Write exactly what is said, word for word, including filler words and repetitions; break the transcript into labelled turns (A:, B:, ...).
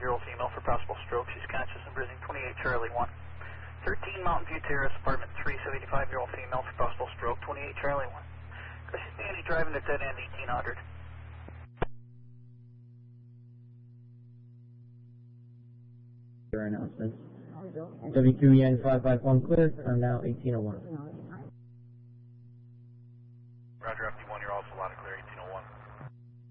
A: seventy-five-year-old female for possible stroke. She's conscious and breathing. twenty-eight Charlie one. thirteen Mountain View Terrace, apartment three, seventy-five-year-old female for possible stroke. twenty-eight Charlie one. She's Danny driving to dead end eighteen hundred.
B: Your announcements. W two E N five five one clear. I'm now eighteen oh one.